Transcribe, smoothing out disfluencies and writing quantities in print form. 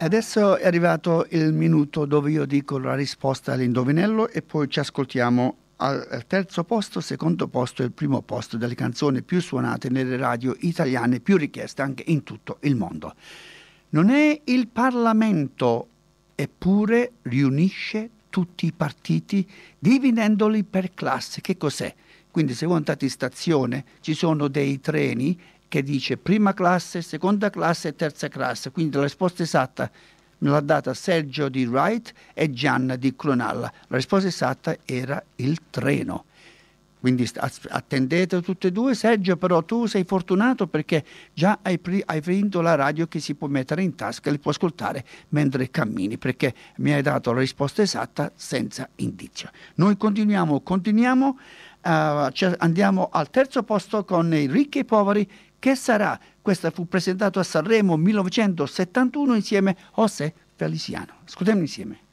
Adesso è arrivato il minuto dove io dico la risposta all'indovinello e poi ci ascoltiamo al terzo posto, secondo posto e il primo posto delle canzoni più suonate nelle radio italiane, più richieste anche in tutto il mondo. Non è il Parlamento, eppure riunisce tutti i partiti dividendoli per classe. Che cos'è? Quindi se voi andate in stazione ci sono dei treni che dice prima classe, seconda classe e terza classe. Quindi la risposta esatta me l'ha data Sergio di Wright e Gianna di Clonalla. La risposta esatta era il treno. Quindi attendete tutte e due. Sergio, però tu sei fortunato perché già hai vinto la radio che si può mettere in tasca e li puoi ascoltare mentre cammini, perché mi hai dato la risposta esatta senza indizio. Noi continuiamo, andiamo al terzo posto con i ricchi e poveri. Che sarà? Questa fu presentato a Sanremo 1971 insieme a José Feliciano. Ascoltiamo insieme.